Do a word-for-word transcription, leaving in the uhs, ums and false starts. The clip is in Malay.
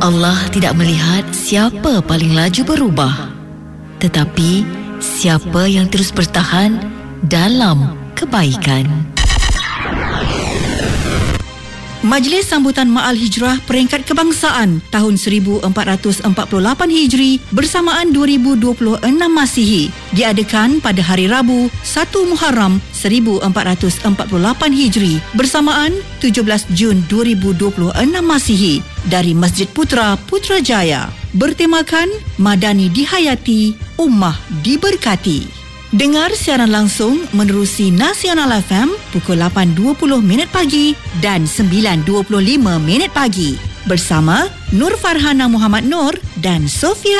Allah tidak melihat siapa paling laju berubah, tetapi siapa yang terus bertahan dalam kebaikan. Majlis Sambutan Ma'al Hijrah Peringkat Kebangsaan tahun seribu empat ratus empat puluh lapan Hijri bersamaan dua ribu dua puluh enam Masihi diadakan pada hari Rabu satu Muharram seribu empat ratus empat puluh lapan Hijri bersamaan tujuh belas Jun dua ribu dua puluh enam Masihi dari Masjid Putra Putrajaya, bertemakan Madani dihayati, Ummah diberkati. Dengar siaran langsung menerusi Nasional F M pukul lapan dua puluh minit pagi dan sembilan dua puluh lima minit pagi bersama Nur Farhana Muhammad Nur dan Sofia